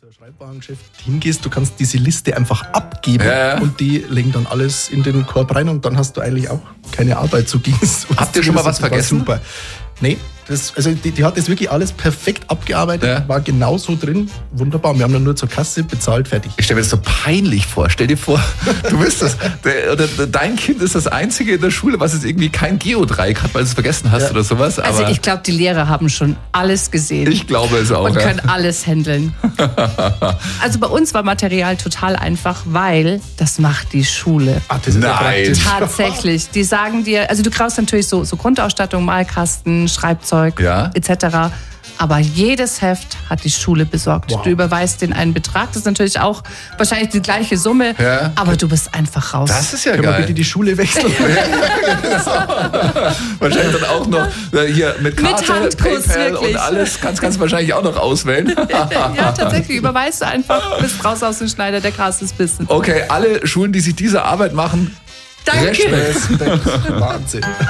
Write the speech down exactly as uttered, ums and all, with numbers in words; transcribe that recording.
ein Schreibwarengeschäft hingehst, du kannst diese Liste einfach abgeben ja, ja. und die legen dann alles in den Korb rein und dann hast du eigentlich auch keine Arbeit, so ging's. Habt ihr schon mal was vergessen? Super. Nee, das, also die, die hat das wirklich alles perfekt abgearbeitet, Ja. war genauso drin, wunderbar. Wir haben dann nur zur Kasse bezahlt, fertig. Ich stelle mir das so peinlich vor. Stell dir vor, du bist das, der, oder dein Kind ist das einzige in der Schule, was jetzt irgendwie kein Geodreieck hat, weil du es vergessen hast Ja. oder sowas. Aber Also ich glaube, die Lehrer haben schon alles gesehen. ich glaube es auch. und ja. können alles handeln. Also bei uns war Material total einfach, weil das macht die Schule. Ah, das ist ja Nein. praktisch. Tatsächlich. Die sagen dir, also du kriegst natürlich so, so Grundausstattung, Malkasten, Schreibzeug Ja. et cetera. Aber jedes Heft hat die Schule besorgt. Wow. Du überweist den einen Betrag, das ist natürlich auch wahrscheinlich die gleiche Summe, Ja. aber du bist einfach raus. Das ist ja Können wir bitte geil. die Schule wechseln? Wahrscheinlich dann auch noch äh, hier mit Karte, Handkuss, PayPal wirklich. und alles. Kannst, kannst du wahrscheinlich auch noch auswählen. Ja, tatsächlich. Überweist du einfach, bist raus aus dem Schneider, der Gras ist Bissen. Okay, alle Schulen, die sich diese Arbeit machen, Danke. Respekt. Wahnsinn.